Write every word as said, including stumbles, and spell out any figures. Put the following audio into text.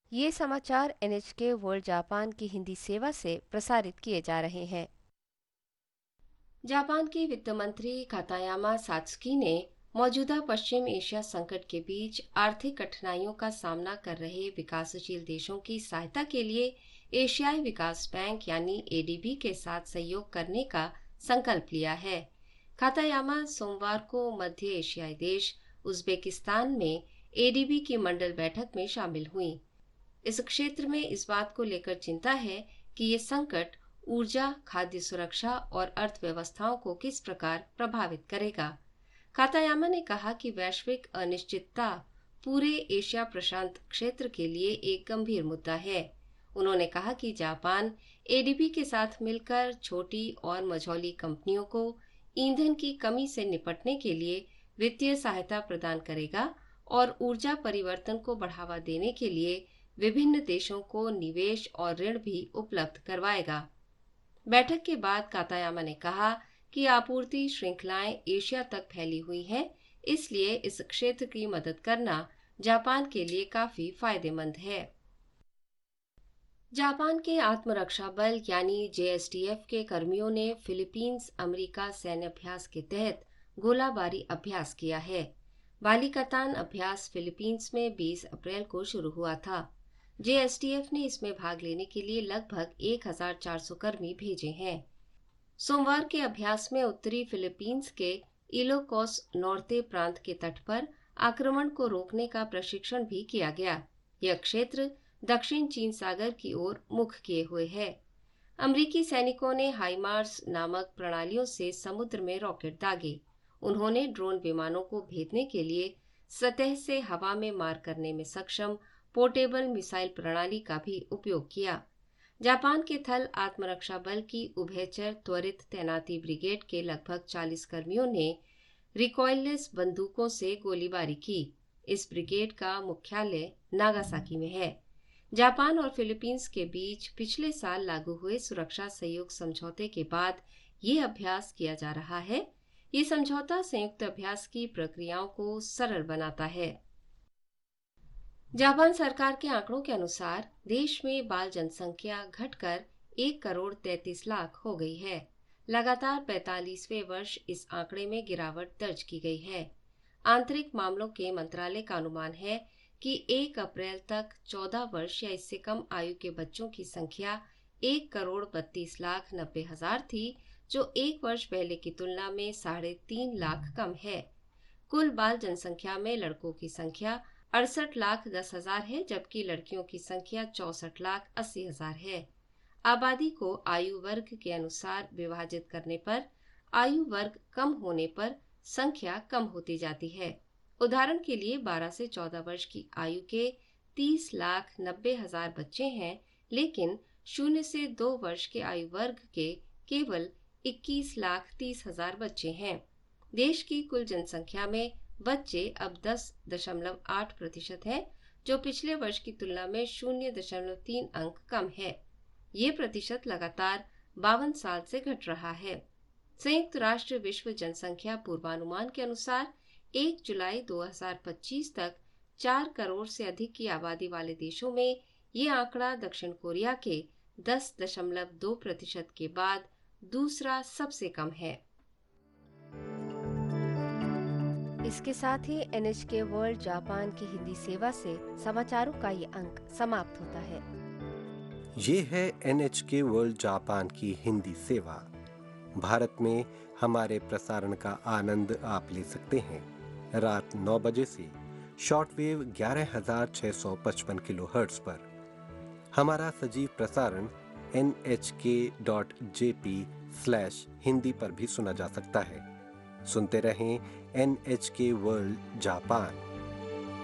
ये समाचार N H के वर्ल्ड जापान की हिंदी सेवा से प्रसारित किए जा रहे हैं। जापान के वित्त मंत्री कातायामा सात्सुकी ने मौजूदा पश्चिम एशिया संकट के बीच आर्थिक कठिनाइयों का सामना कर रहे विकासशील देशों की सहायता के लिए एशियाई विकास बैंक यानी ए डी बी के साथ सहयोग करने का संकल्प लिया है। कातायामा सोमवार को मध्य एशियाई देश उज्बेकिस्तान में ए डी बी की मंडल बैठक में शामिल हुई। इस क्षेत्र में इस बात को लेकर चिंता है कि ये संकट ऊर्जा, खाद्य सुरक्षा और अर्थव्यवस्थाओं को किस प्रकार प्रभावित करेगा। कातायामा ने कहा कि वैश्विक अनिश्चितता पूरे एशिया प्रशांत क्षेत्र के लिए एक गंभीर मुद्दा है। उन्होंने कहा कि जापान ए डी बी के साथ मिलकर छोटी और मझौली कंपनियों को ईंधन की कमी से निपटने के लिए वित्तीय सहायता प्रदान करेगा और ऊर्जा परिवर्तन को बढ़ावा देने के लिए विभिन्न देशों को निवेश और ऋण भी उपलब्ध करवाएगा। बैठक के बाद कातायामा ने कहा कि आपूर्ति श्रृंखलाएं एशिया तक फैली हुई हैं, इसलिए इस क्षेत्र की मदद करना जापान के लिए काफी फायदेमंद है। जापान के आत्मरक्षा बल यानी जे एस टी एफ के कर्मियों ने फिलीपींस अमेरिका सैन्य अभ्यास के तहत गोलाबारी अभ्यास किया है। बालिकातान अभ्यास फिलीपींस में बीस अप्रैल को शुरू हुआ था। जे एस टी एफ ने इसमें भाग लेने के लिए लगभग एक हज़ार चार सौ कर्मी भेजे हैं। सोमवार के अभ्यास में उत्तरी फिलीपींस के इलोकोस नॉर्ते प्रांत के तट पर आक्रमण को रोकने का प्रशिक्षण भी किया गया। यह क्षेत्र दक्षिण चीन सागर की ओर मुख किए हुए है। अमेरिकी सैनिकों ने हाइमार्स नामक प्रणालियों से समुद्र में रॉकेट दागे। उन्होंने ड्रोन विमानों को भेदने के लिए सतह से हवा में मार करने में सक्षम पोर्टेबल मिसाइल प्रणाली का भी उपयोग किया। जापान के थल आत्मरक्षा बल की उभयचर त्वरित तैनाती ब्रिगेड के लगभग चालीस कर्मियों ने रिकॉइललेस बंदूकों से गोलीबारी की। इस ब्रिगेड का मुख्यालय नागासाकी में है। जापान और फिलीपींस के बीच पिछले साल लागू हुए सुरक्षा सहयोग समझौते के बाद ये अभ्यास किया जा रहा है। ये समझौता संयुक्त अभ्यास की प्रक्रियाओं को सरल बनाता है। जापान सरकार के आंकड़ों के अनुसार देश में बाल जनसंख्या घटकर एक करोड़ तैंतीस लाख हो गई है। लगातार पैंतालीसवें वर्ष इस आंकड़े में गिरावट दर्ज की गई है। आंतरिक मामलों के मंत्रालय का अनुमान है कि एक अप्रैल तक चौदह वर्ष या इससे कम आयु के बच्चों की संख्या एक करोड़ बत्तीस लाख नब्बे हजार थी, जो एक वर्ष पहले की तुलना में साढ़े तीन लाख कम है। कुल बाल जनसंख्या में लड़कों की संख्या अड़सठ लाख दस हजार है, जबकि लड़कियों की संख्या चौसठ लाख अस्सी हजार है। आबादी को आयु वर्ग के अनुसार विभाजित करने पर आयु वर्ग कम होने पर संख्या कम होती जाती है। उदाहरण के लिए बारह से चौदह वर्ष की आयु के तीस लाख नब्बे हजार बच्चे हैं, लेकिन शून्य से दो वर्ष के आयु वर्ग के केवल इक्कीस लाख तीस हजार बच्चे हैं। देश की कुल जनसंख्या में बच्चे अब दस दशमलव आठ प्रतिशत है, जो पिछले वर्ष की तुलना में शून्य दशमलव तीन अंक कम है। ये प्रतिशत लगातार बावन साल से घट रहा है। संयुक्त राष्ट्र विश्व जनसंख्या पूर्वानुमान के अनुसार एक जुलाई दो हज़ार पच्चीस तक चार करोड़ से अधिक की आबादी वाले देशों में ये आंकड़ा दक्षिण कोरिया के दस दशमलव दो प्रतिशत के बाद दूसरा सबसे कम है। इसके साथ ही एन एच के वर्ल्ड जापान की हिंदी सेवा से समाचारों का ये अंक समाप्त होता है। ये है एन एच के वर्ल्ड जापान की हिंदी सेवा। भारत में हमारे प्रसारण का आनंद आप ले सकते हैं रात नौ बजे से शॉर्टवेव ग्यारह हज़ार छह सौ पचपन किलोहर्ट्ज पर। हमारा सजीव प्रसारण एन एच के dot J P slash Hindi पर भी सुना जा सकता है। सुनते रहें एन एच के वर्ल्ड जापान।